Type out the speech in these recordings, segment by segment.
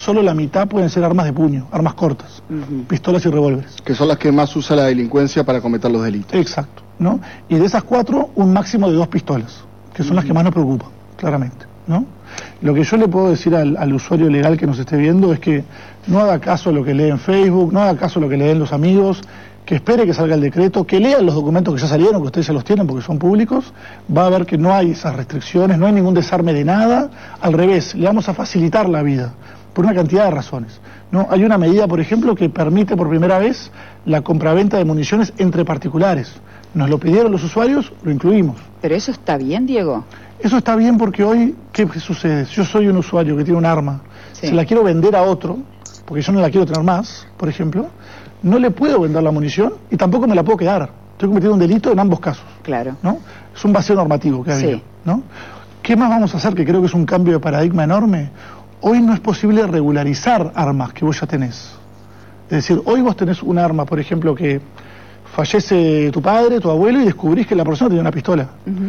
solo la mitad pueden ser armas de puño, armas cortas, pistolas y revólveres. Que son las que más usa la delincuencia para cometer los delitos. Exacto, ¿no? Y de esas 4, un máximo de 2 pistolas, que son las que más nos preocupan, claramente, ¿no? Lo que yo le puedo decir al usuario legal que nos esté viendo es que no haga caso a lo que lee en Facebook, no haga caso a lo que leen los amigos, que espere que salga el decreto, que lean los documentos que ya salieron, que ustedes ya los tienen porque son públicos, va a ver que no hay esas restricciones, no hay ningún desarme de nada, al revés, le vamos a facilitar la vida, por una cantidad de razones, ¿no? Hay una medida, por ejemplo, que permite por primera vez la compraventa de municiones entre particulares. Nos lo pidieron los usuarios, lo incluimos. ¿Pero eso está bien, Diego? Eso está bien porque hoy, ¿qué sucede? Si yo soy un usuario que tiene un arma, Sí. se la quiero vender a otro, porque yo no la quiero tener más, por ejemplo, no le puedo vender la munición y tampoco me la puedo quedar. Estoy cometiendo un delito en ambos casos. Claro. ¿No? Es un vacío normativo que ha habido, Sí. ¿no? ¿Qué más vamos a hacer? Que creo que es un cambio de paradigma enorme. Hoy no es posible regularizar armas que vos ya tenés. Es decir, hoy vos tenés un arma, por ejemplo, que fallece tu padre, tu abuelo, y descubrís que la persona tiene una pistola.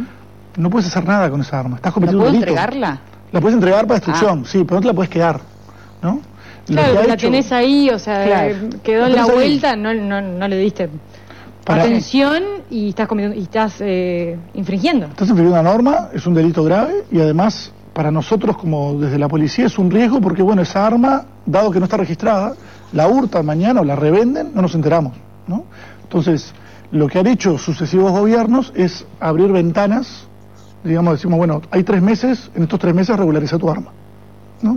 No puedes hacer nada con esa arma. Estás ¿No cometiendo puedo un delito. entregarla? La puedes entregar para destrucción, sí, pero no te la puedes quedar, ¿no? Lo Claro, que ha la hecho- tenés ahí, o sea, Claro. quedó La en la tenés ahí. vuelta, no le diste Para- atención y estás cometiendo, y estás infringiendo. Estás infringiendo una norma, es un delito grave y además para nosotros como desde la policía es un riesgo porque bueno, esa arma, dado que no está registrada, la hurtan mañana o la revenden, no nos enteramos, ¿no? Entonces, lo que han hecho sucesivos gobiernos es abrir ventanas, digamos, decimos, bueno, hay 3 meses, en estos 3 meses regulariza tu arma, ¿no?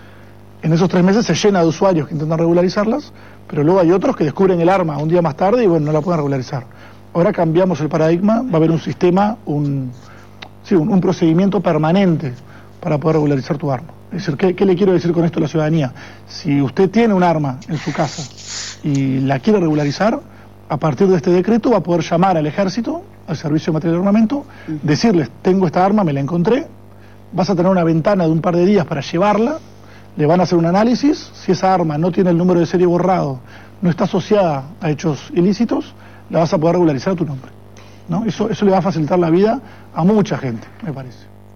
En esos 3 meses se llena de usuarios que intentan regularizarlas, pero luego hay otros que descubren el arma un día más tarde y bueno, no la pueden regularizar. Ahora cambiamos el paradigma, va a haber un sistema, un procedimiento permanente para poder regularizar tu arma. Es decir, ¿qué le quiero decir con esto a la ciudadanía? Si usted tiene un arma en su casa y la quiere regularizar, a partir de este decreto va a poder llamar al ejército, al servicio de material de armamento, decirles, tengo esta arma, me la encontré, vas a tener una ventana de un par de días para llevarla, le van a hacer un análisis, si esa arma no tiene el número de serie borrado, no está asociada a hechos ilícitos, la vas a poder regularizar a tu nombre, ¿no? Eso le va a facilitar la vida a mucha gente, me parece.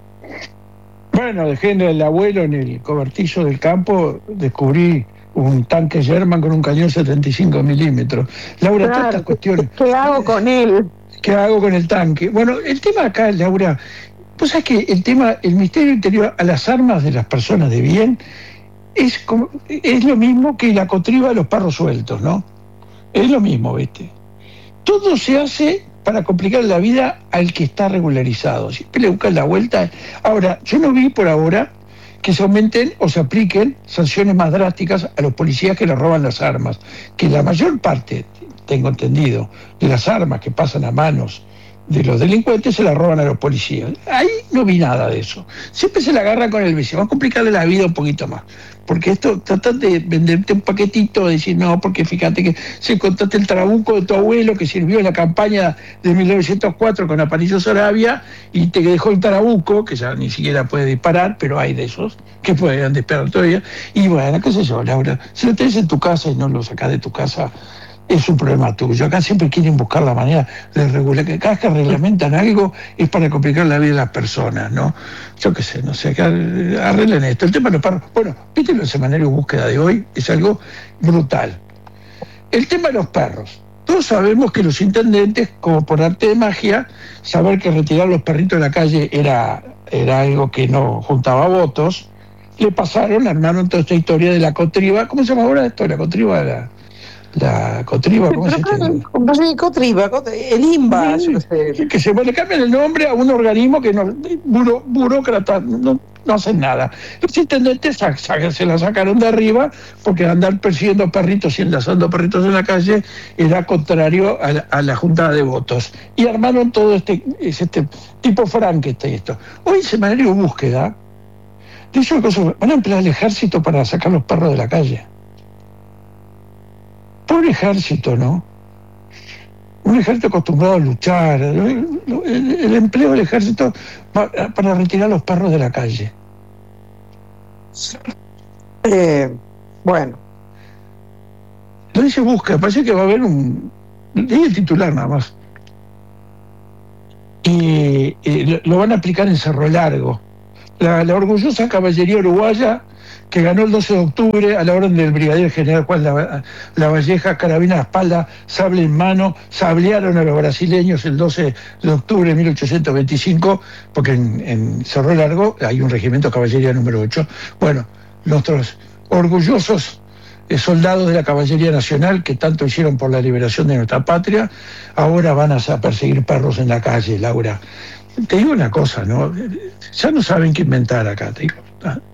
Bueno, dejé el abuelo en el cobertizo del campo, descubrí un tanque Sherman con un cañón 75 milímetros. Laura, todas estas cuestiones. ¿Qué hago con él? ¿Qué hago con el tanque? Bueno, el tema acá, Laura, vos sabés que el Ministerio Interior a las armas de las personas de bien es lo mismo que la cotriba de los perros sueltos, ¿no? Es lo mismo, ¿viste? Todo se hace para complicar la vida al que está regularizado. Siempre le buscan la vuelta. Ahora, yo no vi por ahora que se aumenten o se apliquen sanciones más drásticas a los policías que les roban las armas. Que la mayor parte, tengo entendido, de las armas que pasan a manos de los delincuentes se las roban a los policías. Ahí no vi nada de eso. Siempre se la agarran con el vecino. Va a complicarle la vida un poquito más. Porque esto, tratan de venderte un paquetito, de decir, no, porque fíjate que si encontraste el trabuco de tu abuelo que sirvió en la campaña de 1904 con Aparicio Saravia y te dejó el trabuco, que ya ni siquiera puede disparar, pero hay de esos que pueden disparar todavía. Y bueno, qué sé yo, Laura, si lo tenés en tu casa y no lo sacás de tu casa, es un problema tuyo. Acá siempre quieren buscar la manera de regular, que cada vez que reglamentan algo es para complicar la vida de las personas, ¿no? Yo qué sé, no sé, que arreglen esto. El tema de los perros, bueno, viste el semanario búsqueda de hoy, es algo brutal. El tema de los perros. Todos sabemos que los intendentes, como por arte de magia, saber que retirar los perritos de la calle era algo que no juntaba votos, le pasaron, armaron toda esta historia de la cotriba. ¿Cómo se llama ahora esto? La cotriba de la cotriba, ¿cómo se llama? Cotriba, el INBA, Sí, que se le cambian el nombre a un organismo que no, burócrata, no hacen nada. Los intendentes se la sacaron de arriba porque andar persiguiendo perritos y enlazando perritos en la calle era contrario a la juntada de votos. Y armaron todo este tipo Frankenstein esto. Hoy semanario búsqueda dice una cosa, van a emplear al ejército para sacar los perros de la calle. Pobre ejército, ¿no? Un ejército acostumbrado a luchar. El empleo del ejército para retirar los perros de la calle. Bueno. Lo dice búsqueda, parece que va a haber leí el titular nada más. Y lo van a aplicar en Cerro Largo. La orgullosa caballería uruguaya que ganó el 12 de octubre a la orden del brigadier general Juan Lavalleja, carabina a espalda, sable en mano, sablearon a los brasileños el 12 de octubre de 1825, porque en Cerro Largo hay un regimiento de caballería número 8. Bueno, nuestros orgullosos soldados de la Caballería Nacional, que tanto hicieron por la liberación de nuestra patria, ahora van a perseguir perros en la calle, Laura. Te digo una cosa, ¿no? Ya no saben qué inventar acá, te digo.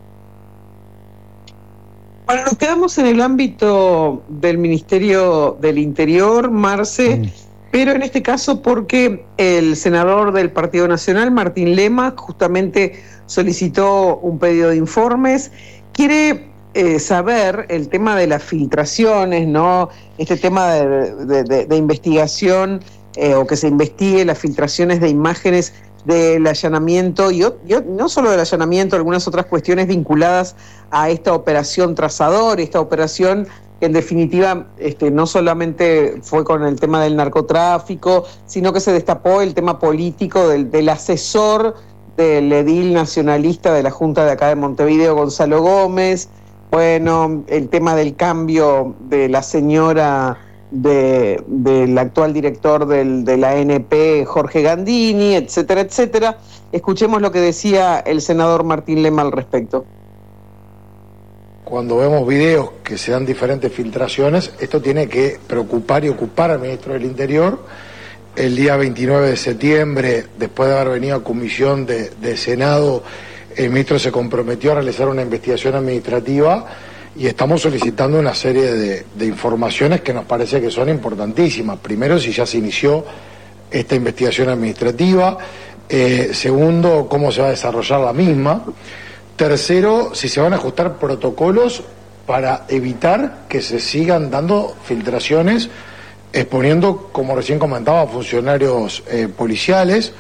Bueno, nos quedamos en el ámbito del Ministerio del Interior, Marce, pero en este caso porque el senador del Partido Nacional, Martín Lema, justamente solicitó un pedido de informes, quiere saber el tema de las filtraciones, ¿no? Este tema de investigación, o que se investigue las filtraciones de imágenes del allanamiento, y no solo del allanamiento, algunas otras cuestiones vinculadas a esta operación Trazador, esta operación que en definitiva no solamente fue con el tema del narcotráfico, sino que se destapó el tema político del asesor del edil nacionalista de la Junta de acá de Montevideo, Gonzalo Gómez, bueno, el tema del cambio de la señora del actual director de la ANP, Jorge Gandini, etcétera, etcétera. Escuchemos lo que decía el senador Martín Lema al respecto. Cuando vemos videos que se dan diferentes filtraciones, esto tiene que preocupar y ocupar al ministro del Interior. El día 29 de septiembre, después de haber venido a comisión de Senado, el ministro se comprometió a realizar una investigación administrativa y estamos solicitando una serie de informaciones que nos parece que son importantísimas. Primero, si ya se inició esta investigación administrativa. Segundo, cómo se va a desarrollar la misma. Tercero, si se van a ajustar protocolos para evitar que se sigan dando filtraciones, exponiendo, como recién comentaba, a funcionarios policiales.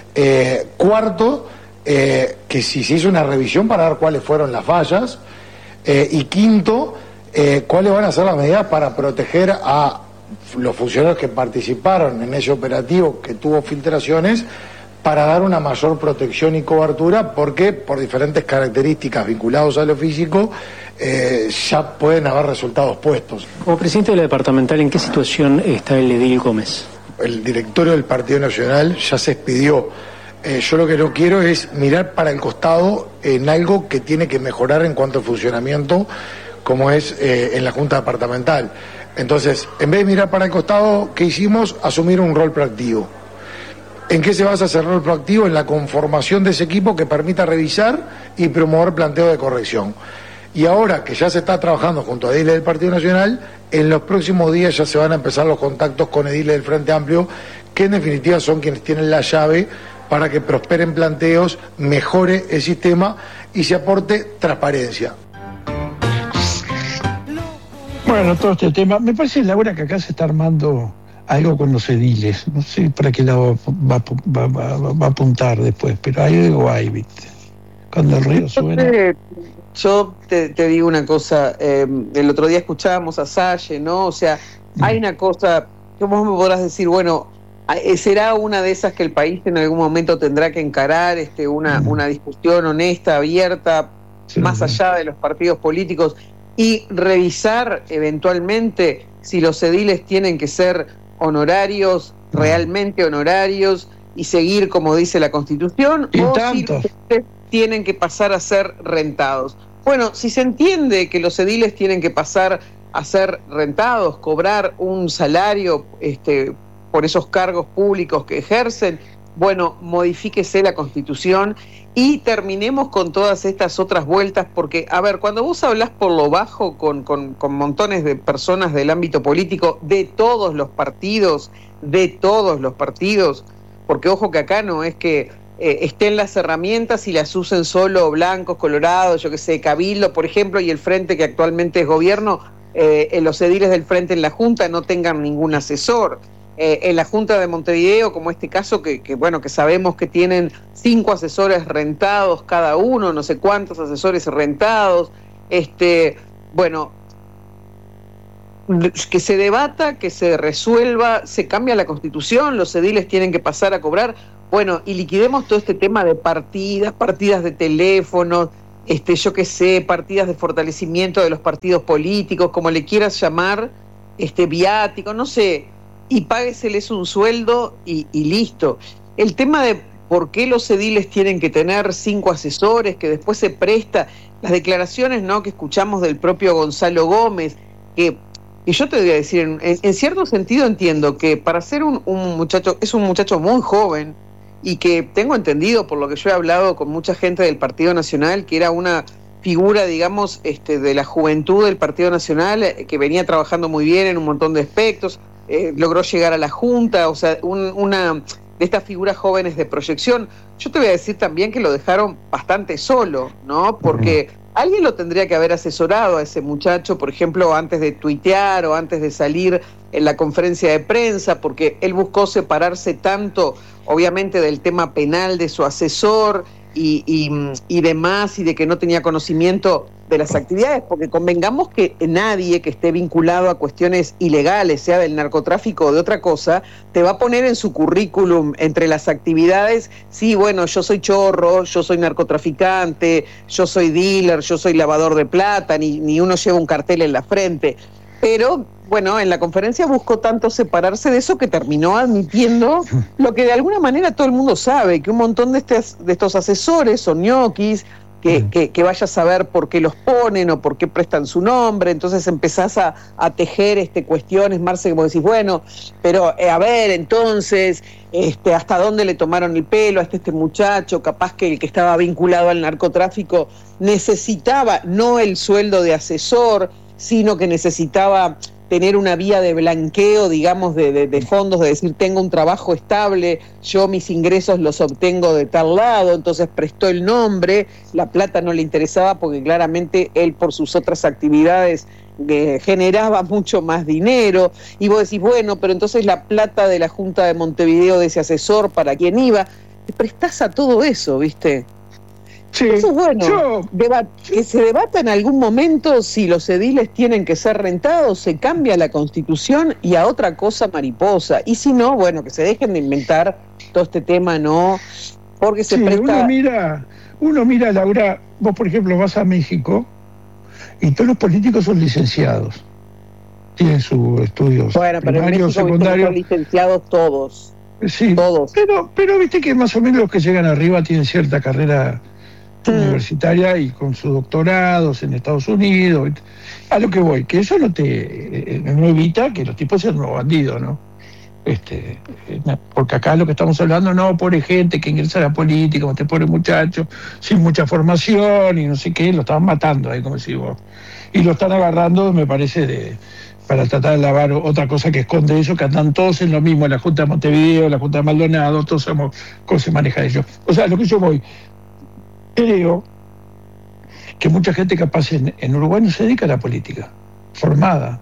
Cuarto, que si se hizo una revisión para ver cuáles fueron las fallas. Y quinto, cuáles van a ser las medidas para proteger a los funcionarios que participaron en ese operativo que tuvo filtraciones, para dar una mayor protección y cobertura, porque por diferentes características vinculadas a lo físico ya pueden haber resultados puestos. Como presidente de la departamental, ¿en qué situación está el edil Gómez? El directorio del Partido Nacional ya se expidió. Yo lo que no quiero es mirar para el costado en algo que tiene que mejorar en cuanto al funcionamiento, como es en la Junta Departamental. Entonces, en vez de mirar para el costado, ¿qué hicimos? Asumir un rol proactivo. ¿En qué se basa ese rol proactivo? En la conformación de ese equipo que permita revisar y promover planteo de corrección. Y ahora que ya se está trabajando junto a ediles del Partido Nacional, en los próximos días ya se van a empezar los contactos con ediles del Frente Amplio, que en definitiva son quienes tienen la llave para que prosperen planteos, mejore el sistema y se aporte transparencia. Bueno, todo este tema, me parece, Laura, que acá se está armando algo con los ediles. No sé para qué lado va a apuntar después, pero hay algo ahí, ¿viste? Cuando el río suena. Yo te digo una cosa, el otro día escuchábamos a Salle, ¿no? O sea, hay una cosa que vos me podrás decir, bueno, será una de esas que el país en algún momento tendrá que encarar, una discusión honesta, abierta, sí, más allá de los partidos políticos, y revisar eventualmente si los ediles tienen que ser honorarios, realmente honorarios, y seguir como dice la Constitución, o tanto, si tienen que pasar a ser rentados. Bueno, si se entiende que los ediles tienen que pasar a ser rentados, cobrar un salario por esos cargos públicos que ejercen, bueno, modifíquese la Constitución y terminemos con todas estas otras vueltas, porque, a ver, cuando vos hablás por lo bajo con montones de personas del ámbito político, de todos los partidos, porque ojo que acá no es que estén las herramientas y las usen solo blancos, colorados, yo que sé, Cabildo, por ejemplo, y el Frente que actualmente es gobierno, los ediles del Frente en la Junta no tengan ningún asesor. En la Junta de Montevideo, como este caso, que sabemos que tienen 5 asesores rentados cada uno, no sé cuántos asesores rentados, bueno, que se debata, que se resuelva, se cambia la Constitución, los ediles tienen que pasar a cobrar, bueno, y liquidemos todo este tema de partidas de teléfonos, yo qué sé, partidas de fortalecimiento de los partidos políticos, como le quieras llamar, viático, no sé, y págueseles un sueldo y listo. El tema de por qué los ediles tienen que tener 5 asesores, que después se presta, las declaraciones, ¿no?, que escuchamos del propio Gonzalo Gómez, que yo te voy a decir, en cierto sentido entiendo que para ser un muchacho, es un muchacho muy joven, y que tengo entendido, por lo que yo he hablado con mucha gente del Partido Nacional, que era una figura, digamos, de la juventud del Partido Nacional, que venía trabajando muy bien en un montón de aspectos, logró llegar a la Junta, o sea, una de estas figuras jóvenes de proyección. Yo te voy a decir también que lo dejaron bastante solo, ¿no? Porque alguien lo tendría que haber asesorado a ese muchacho, por ejemplo, antes de tuitear o antes de salir en la conferencia de prensa, porque él buscó separarse tanto, obviamente, del tema penal de su asesor y demás, y de que no tenía conocimiento de las actividades, porque convengamos que nadie que esté vinculado a cuestiones ilegales, sea del narcotráfico o de otra cosa, te va a poner en su currículum entre las actividades, sí, bueno, yo soy chorro, yo soy narcotraficante, yo soy dealer, yo soy lavador de plata, ni uno lleva un cartel en la frente. Pero, bueno, en la conferencia buscó tanto separarse de eso que terminó admitiendo lo que de alguna manera todo el mundo sabe, que un montón de estos asesores son ñoquis, que vaya a saber por qué los ponen o por qué prestan su nombre. Entonces empezás a tejer cuestiones, Marce, como decís, bueno, pero a ver, entonces, ¿hasta dónde le tomaron el pelo a este muchacho? Capaz que el que estaba vinculado al narcotráfico necesitaba no el sueldo de asesor, sino que necesitaba tener una vía de blanqueo, digamos, de fondos, de decir, tengo un trabajo estable, yo mis ingresos los obtengo de tal lado, entonces prestó el nombre, la plata no le interesaba porque claramente él por sus otras actividades generaba mucho más dinero, y vos decís, bueno, pero entonces la plata de la Junta de Montevideo, de ese asesor, ¿para quién iba? Te prestás a todo eso, ¿viste? Sí, entonces, bueno, que se debata en algún momento si los ediles tienen que ser rentados, se cambia la Constitución y a otra cosa mariposa. Y si no, bueno, que se dejen de inventar todo este tema, ¿no? Porque se presta... Uno mira, Laura, vos por ejemplo vas a México y todos los políticos son licenciados. Tienen sus estudios primarios, secundarios. Son licenciados todos. Sí, todos. Pero viste que más o menos los que llegan arriba tienen cierta carrera universitaria y con sus doctorados en Estados Unidos. A lo que voy, que eso no evita que los tipos sean unos bandidos, ¿no? Porque acá lo que estamos hablando, no, pobre gente que ingresa a la política, este pobre muchacho sin mucha formación y no sé qué, lo estaban matando ahí, como decís vos. Y lo están agarrando, me parece, para tratar de lavar otra cosa que esconde eso, que andan todos en lo mismo, la Junta de Montevideo, la Junta de Maldonado, todos sabemos cómo se maneja ellos. O sea, lo que yo voy, creo que mucha gente capaz en Uruguay no se dedica a la política, formada.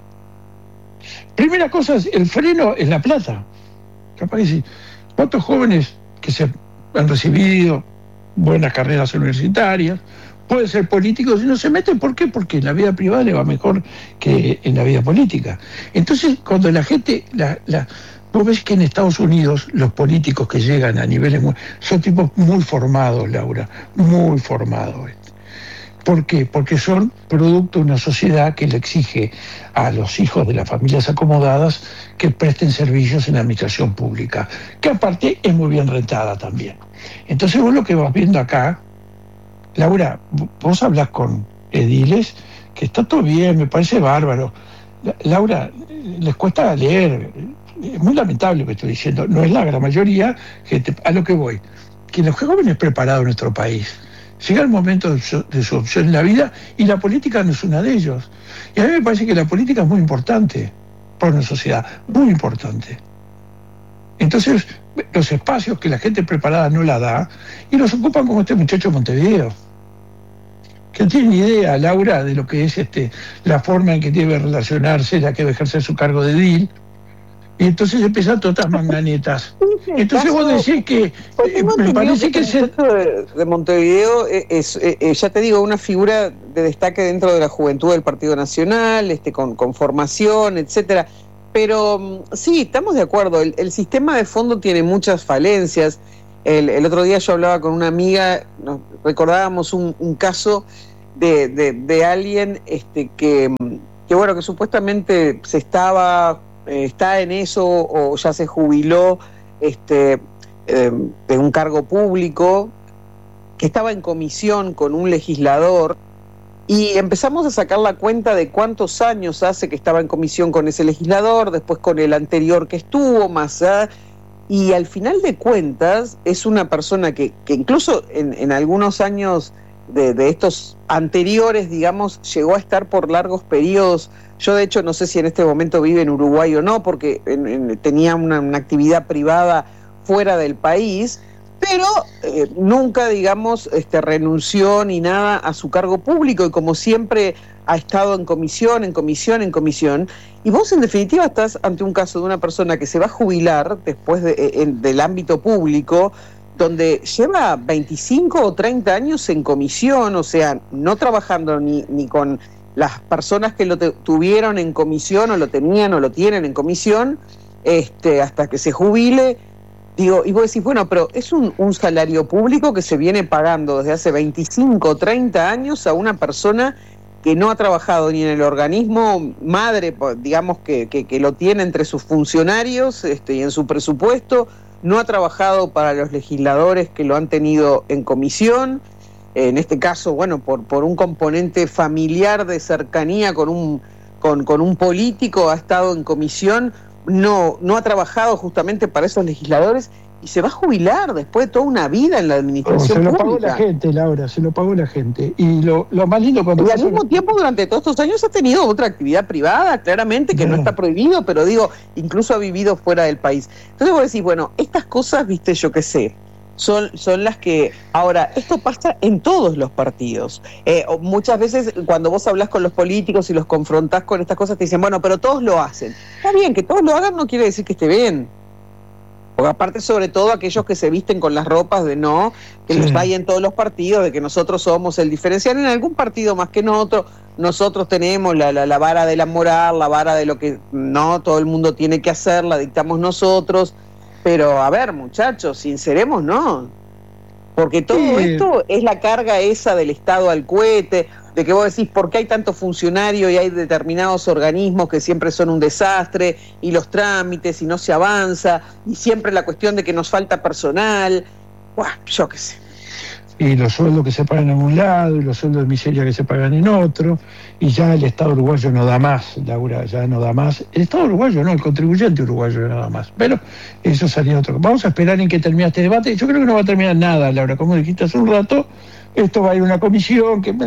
Primera cosa, el freno es la plata. Capaz que sí. ¿Cuántos jóvenes que se han recibido buenas carreras universitarias pueden ser políticos y no se meten? ¿Por qué? Porque en la vida privada le va mejor que en la vida política. Entonces, cuando la gente... Vos ves que en Estados Unidos los políticos que llegan a niveles son tipos muy formados, Laura, muy formados. ¿Por qué? Porque son producto de una sociedad que le exige a los hijos de las familias acomodadas que presten servicios en la administración pública, que aparte es muy bien rentada también. Entonces vos lo que vas viendo acá, Laura, vos hablas con ediles, que está todo bien, me parece bárbaro. Laura, les cuesta leer. Es muy lamentable lo que estoy diciendo, no es la gran mayoría, a lo que voy, que los jóvenes preparados en nuestro país, llega el momento de su opción en la vida y la política no es una de ellos. Y a mí me parece que la política es muy importante para una sociedad, muy importante. Entonces, los espacios que la gente preparada no la da, y los ocupan como este muchacho de Montevideo, que no tiene ni idea, Laura, de lo que es la forma en que debe relacionarse, la que debe ejercer su cargo de edil. Y entonces empiezan todas estas manganetas. Entonces vos decís que... me parece que de Montevideo es ya te digo, una figura de destaque dentro de la juventud del Partido Nacional, con formación, etcétera. Pero sí, estamos de acuerdo, el sistema de fondo tiene muchas falencias. El otro día yo hablaba con una amiga, nos recordábamos un caso de alguien que bueno, que supuestamente está en eso o ya se jubiló de un cargo público, que estaba en comisión con un legislador, y empezamos a sacar la cuenta de cuántos años hace que estaba en comisión con ese legislador, después con el anterior que estuvo, más y al final de cuentas es una persona que incluso en algunos años de estos anteriores, digamos, llegó a estar por largos periodos. Yo de hecho no sé si en este momento vive en Uruguay o no, porque tenía una actividad privada fuera del país, pero nunca, digamos, renunció ni nada a su cargo público, y como siempre ha estado en comisión, y vos en definitiva estás ante un caso de una persona que se va a jubilar después del ámbito público, donde lleva 25 o 30 años en comisión, o sea, no trabajando ni con las personas que lo tuvieron en comisión, o lo tenían o lo tienen en comisión, hasta que se jubile. Digo, y vos decís, bueno, pero es un salario público que se viene pagando desde hace 25 o 30 años a una persona que no ha trabajado ni en el organismo madre, digamos, que lo tiene entre sus funcionarios y en su presupuesto, no ha trabajado para los legisladores que lo han tenido en comisión, en este caso, bueno, por un componente familiar de cercanía con un político, ha estado en comisión. No ha trabajado justamente para esos legisladores, y se va a jubilar después de toda una vida en la administración pública. Se lo pagó la gente, Laura, se lo pagó la gente. Y lo más lindo cuando... Y al mismo tiempo, durante todos estos años ha tenido otra actividad privada, claramente, que no está prohibido, pero digo, incluso ha vivido fuera del país. Entonces vos decís, bueno, estas cosas, viste, yo qué sé, son las que... Ahora, esto pasa en todos los partidos. Muchas veces cuando vos hablás con los políticos y los confrontás con estas cosas, te dicen, bueno, pero todos lo hacen. Está bien, que todos lo hagan no quiere decir que esté bien. Porque aparte, sobre todo, aquellos que se visten con las ropas de que les vaya en todos los partidos, de que nosotros somos el diferencial en algún partido más que en otro, nosotros tenemos la vara de la moral, la vara de lo que no todo el mundo tiene que hacer, la dictamos nosotros. Pero, a ver, muchachos, sinceremos, ¿no? Porque todo esto es la carga esa del Estado al cohete, de que vos decís, ¿por qué hay tanto funcionario y hay determinados organismos que siempre son un desastre, y los trámites, y no se avanza, y siempre la cuestión de que nos falta personal? Buah, yo qué sé. Y los sueldos que se pagan en un lado, y los sueldos de miseria que se pagan en otro, y ya el Estado uruguayo no da más, Laura, ya no da más. El Estado uruguayo no, el contribuyente uruguayo no da más. Pero eso sería otro. Vamos a esperar en que termine este debate. Yo creo que no va a terminar nada, Laura, como dijiste hace un rato. Esto va a ir a una comisión que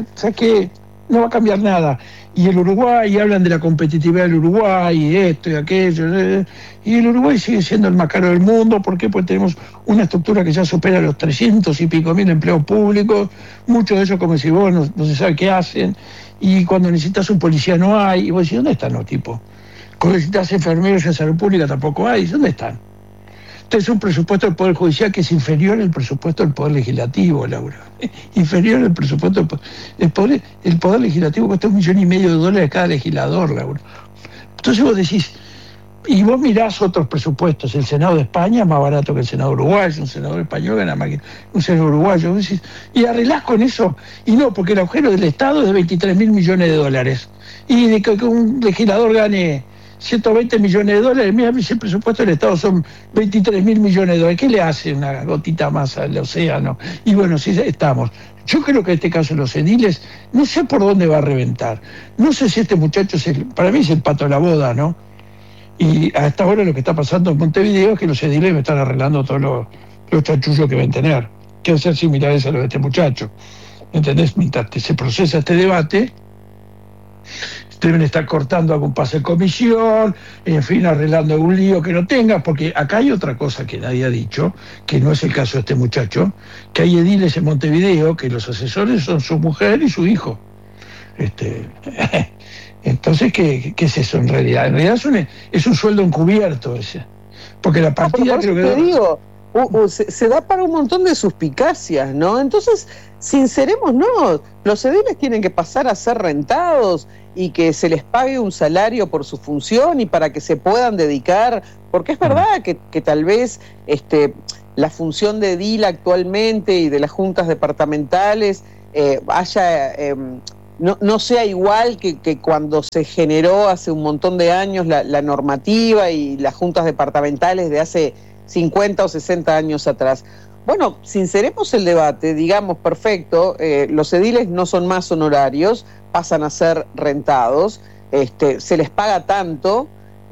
no va a cambiar nada. Y el Uruguay, hablan de la competitividad del Uruguay, y esto y aquello, y el Uruguay sigue siendo el más caro del mundo. ¿Por qué? Pues tenemos una estructura que ya supera los 300 y pico mil empleos públicos, muchos de ellos, como decís vos, no se sabe qué hacen, y cuando necesitas un policía no hay, y vos decís, ¿dónde están los tipos? Cuando necesitas enfermeros en salud pública tampoco hay, ¿dónde están? Entonces, un presupuesto del Poder Judicial que es inferior al presupuesto del Poder Legislativo, Laura. Inferior al presupuesto del Poder. El Poder Legislativo cuesta $1,5 millones cada legislador, Laura. Entonces vos decís, y vos mirás otros presupuestos, el Senado de España es más barato que el Senado uruguayo, un senador español gana más que un senador uruguayo. Vos decís, y arreglás con eso, y no, porque el agujero del Estado es de $23 millones. Y de que un legislador gane $120 millones, mira, si el presupuesto del Estado son $23 millones, ¿qué le hace una gotita más al océano? Y bueno, sí estamos. Yo creo que en este caso los ediles, no sé por dónde va a reventar. No sé si este muchacho, para mí es el pato de la boda, ¿no? Y hasta ahora lo que está pasando en Montevideo es que los ediles me están arreglando todos los chanchullos que ven tener, que van a ser similares a los de este muchacho. ¿Entendés? Mientras se procesa este debate, deben estar cortando algún pase de comisión, en fin, arreglando algún lío que no tengas, porque acá hay otra cosa que nadie ha dicho, que no es el caso de este muchacho, que hay ediles en Montevideo que los asesores son su mujer y su hijo. Entonces, ¿qué es eso en realidad? En realidad es un sueldo encubierto ese, porque la partida creo que... Te digo, se da para un montón de suspicacias, ¿no? Entonces, sinceremos, no, los ediles tienen que pasar a ser rentados y que se les pague un salario por su función y para que se puedan dedicar, porque es verdad que tal vez la función de edil actualmente y de las juntas departamentales no sea igual que cuando se generó hace un montón de años la normativa y las juntas departamentales de hace 50 o 60 años atrás. Bueno, sinceremos el debate, digamos, perfecto, los ediles no son más honorarios, pasan a ser rentados, se les paga tanto,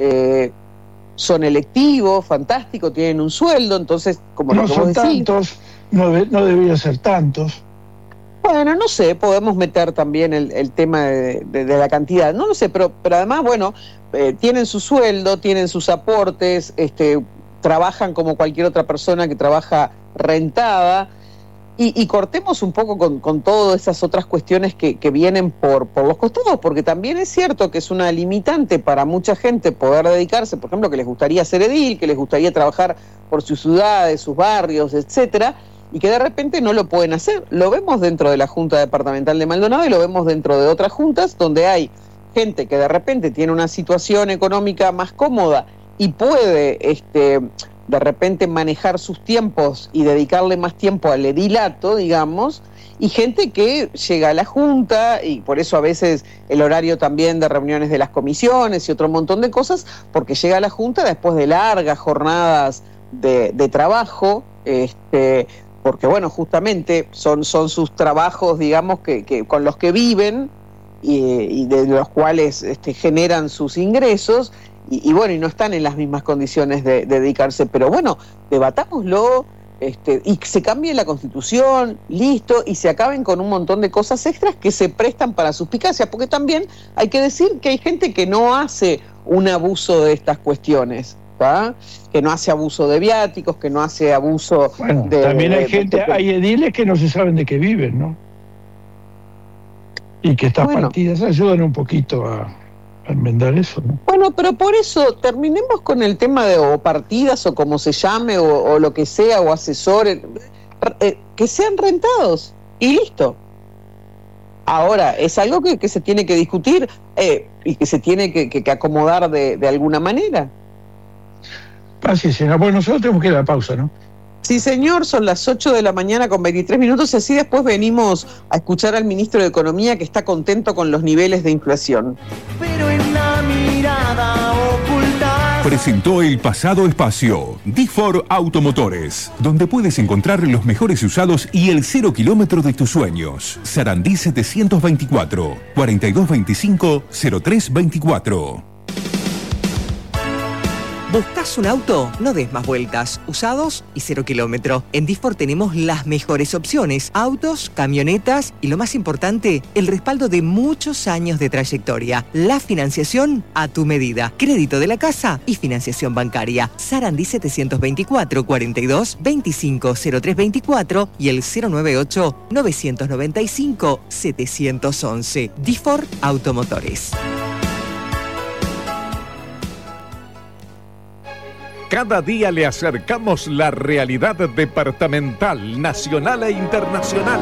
son electivos, fantástico, tienen un sueldo, entonces, como no lo que son vos decís, tantos, no deberían ser tantos. Bueno, no sé, podemos meter también el tema de la cantidad, no lo sé, pero además, bueno, tienen su sueldo, tienen sus aportes, trabajan como cualquier otra persona que trabaja rentada, y cortemos un poco con todas esas otras cuestiones que vienen por los costados, porque también es cierto que es una limitante para mucha gente poder dedicarse, por ejemplo, que les gustaría ser edil, que les gustaría trabajar por sus ciudades, sus barrios, etcétera, y que de repente no lo pueden hacer. Lo vemos dentro de la Junta Departamental de Maldonado y lo vemos dentro de otras juntas donde hay gente que de repente tiene una situación económica más cómoda y puede de repente manejar sus tiempos y dedicarle más tiempo al edilato, digamos, y gente que llega a la Junta, y por eso a veces el horario también de reuniones de las comisiones y otro montón de cosas, porque llega a la Junta después de largas jornadas de trabajo, porque bueno, justamente son sus trabajos, digamos, que con los que viven y de los cuales generan sus ingresos, y bueno, y no están en las mismas condiciones de dedicarse, pero bueno, debatámoslo, y se cambie la Constitución, listo, y se acaben con un montón de cosas extras que se prestan para suspicacia, porque también hay que decir que hay gente que no hace un abuso de estas cuestiones, ¿tá? Que no hace abuso de viáticos, que no hace abuso también hay ediles que no se saben de qué viven, ¿no? Y que estas partidas ayudan un poquito a enmendar eso, ¿no? Bueno, pero por eso terminemos con el tema de o partidas o como se llame o lo que sea o asesores, que sean rentados y listo. Ahora, es algo que se tiene que discutir y que se tiene que acomodar de alguna manera. Así será. Bueno, nosotros tenemos que ir a la pausa, ¿no? Sí, señor, son las 8 de la mañana con 23 minutos y así después venimos a escuchar al ministro de Economía que está contento con los niveles de inflación. Pero en la mirada oculta. Presentó el pasado espacio Difor Automotores, donde puedes encontrar los mejores usados y el 0 kilómetro de tus sueños. Sarandí 724 4225 0324. ¿Buscas un auto? No des más vueltas. Usados y 0 kilómetro. En Difor tenemos las mejores opciones. Autos, camionetas y lo más importante, el respaldo de muchos años de trayectoria. La financiación a tu medida. Crédito de la casa y financiación bancaria. Sarandí 724 42 25 0324 y el 098 995 711. Difor Automotores. Cada día le acercamos la realidad departamental, nacional e internacional.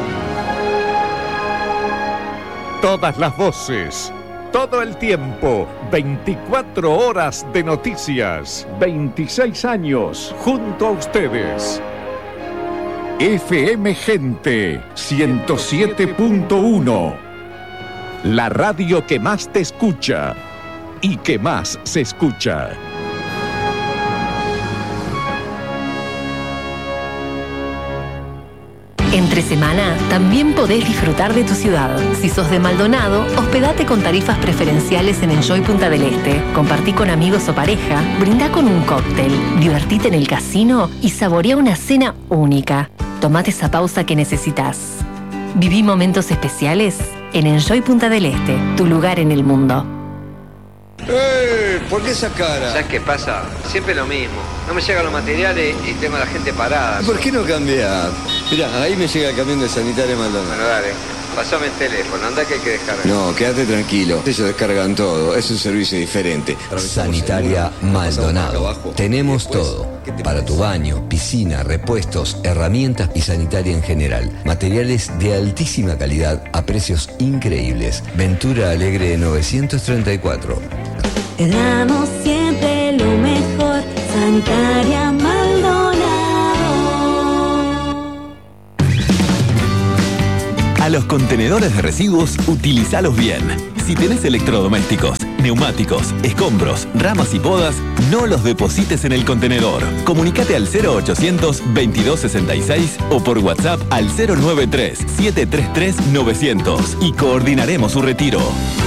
Todas las voces, todo el tiempo, 24 horas de noticias, 26 años junto a ustedes. FM Gente 107.1, la radio que más te escucha y que más se escucha. Entre semana también podés disfrutar de tu ciudad. Si sos de Maldonado, hospedate con tarifas preferenciales en Enjoy Punta del Este. Compartí con amigos o pareja, brindá con un cóctel, divertite en el casino y saborea una cena única. Tomate esa pausa que necesitas. Viví momentos especiales en Enjoy Punta del Este, tu lugar en el mundo. ¿Por qué esa cara? ¿Sabes qué pasa? Siempre lo mismo. No me llegan los materiales y tengo a la gente parada. ¿Por qué no cambiar? Mirá, ahí me llega el camión de Sanitaria Maldonado. Bueno, dale. Pasame el teléfono. Anda que hay que descargar. No, quédate tranquilo. Ellos descargan todo. Es un servicio diferente. Sanitaria Maldonado. Tenemos todo. Para tu baño, piscina, repuestos, herramientas y sanitaria en general. Materiales de altísima calidad a precios increíbles. Ventura Alegre 934. Te damos siempre lo mejor, Sanitaria Maldonado. A los contenedores de residuos, utilizalos bien. Si tenés electrodomésticos, neumáticos, escombros, ramas y podas, no los deposites en el contenedor. Comunicate al 0800-2266 o por WhatsApp al 093-733-900 y coordinaremos su retiro.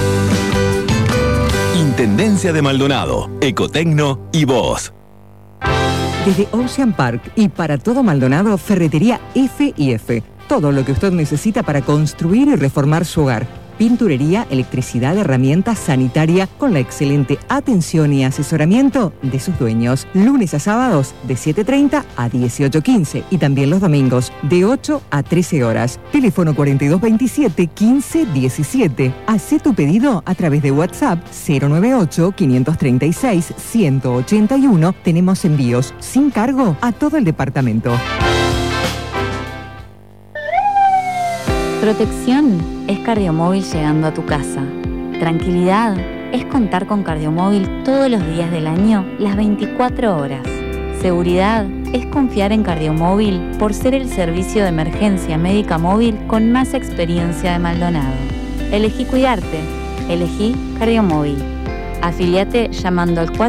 Intendencia de Maldonado, Ecotecno y vos. Desde Ocean Park y para todo Maldonado, Ferretería F&F. Todo lo que usted necesita para construir y reformar su hogar. Pinturería, electricidad, herramientas, sanitaria, con la excelente atención y asesoramiento de sus dueños. Lunes a sábados de 7:30 a 18:15 y también los domingos de 8 a 13 horas. Teléfono 4227-1517. Hacé tu pedido a través de WhatsApp 098-536-181. Tenemos envíos sin cargo a todo el departamento. Protección es Cardiomóvil llegando a tu casa. Tranquilidad es contar con Cardiomóvil todos los días del año, las 24 horas. Seguridad es confiar en Cardiomóvil por ser el servicio de emergencia médica móvil con más experiencia de Maldonado. Elegí cuidarte. Elegí Cardiomóvil. Afiliate llamando al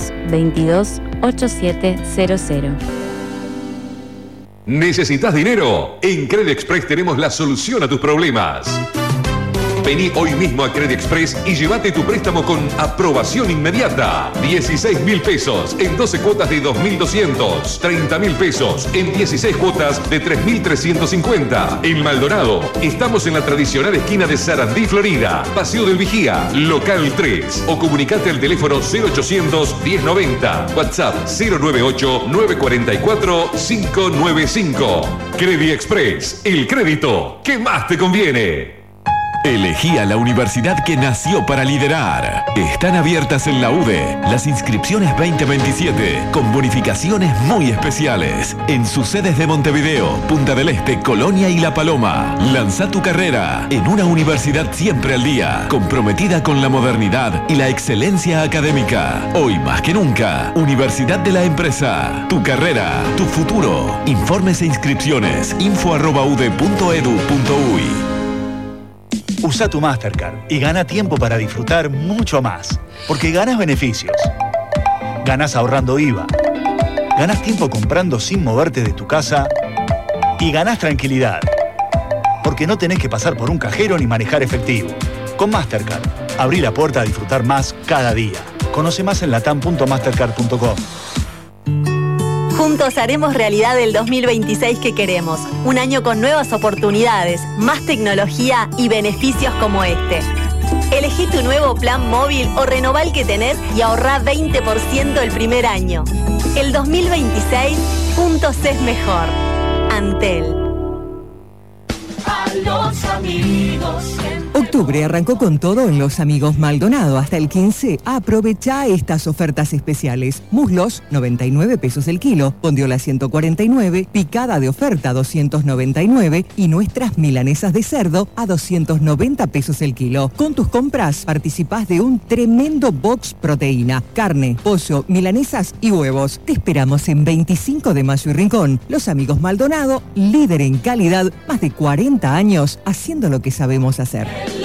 4222-8700. ¿Necesitas dinero? En Credit Express tenemos la solución a tus problemas. Vení hoy mismo a Credit Express y llévate tu préstamo con aprobación inmediata. 16.000 pesos en 12 cuotas de 2.200. 30.000 pesos en 16 cuotas de 3.350. En Maldonado, estamos en la tradicional esquina de Sarandí, Florida. Paseo del Vigía, local 3. O comunicate al teléfono 0800-1090. WhatsApp 098-944-595. Credit Express, el crédito que más te conviene. Elegí a la universidad que nació para liderar. Están abiertas en la UDE las inscripciones 2027 con bonificaciones muy especiales en sus sedes de Montevideo, Punta del Este, Colonia y La Paloma. Lanza tu carrera en una universidad siempre al día, comprometida con la modernidad y la excelencia académica. Hoy más que nunca, Universidad de la Empresa. Tu carrera, tu futuro. Informes e inscripciones info@ude.edu.uy. Usa tu Mastercard y gana tiempo para disfrutar mucho más. Porque ganas beneficios. Ganas ahorrando IVA. Ganas tiempo comprando sin moverte de tu casa. Y ganas tranquilidad. Porque no tenés que pasar por un cajero ni manejar efectivo. Con Mastercard, abrí la puerta a disfrutar más cada día. Conoce más en latam.mastercard.com. Juntos haremos realidad el 2026 que queremos. Un año con nuevas oportunidades, más tecnología y beneficios como este. Elegí tu nuevo plan móvil o renová el que tenés y ahorrá 20% el primer año. El 2026, juntos es mejor. Antel. A los amigos. Octubre arrancó con todo en Los Amigos Maldonado. Hasta el 15, aprovecha estas ofertas especiales. Muslos, 99 pesos el kilo. Bondiola, 149. Picada de oferta, 299. Y nuestras milanesas de cerdo, a 290 pesos el kilo. Con tus compras, participás de un tremendo box proteína. Carne, pollo, milanesas y huevos. Te esperamos en 25 de Mayo y Rincón. Los Amigos Maldonado, líder en calidad, más de 40 años haciendo lo que sabemos hacer.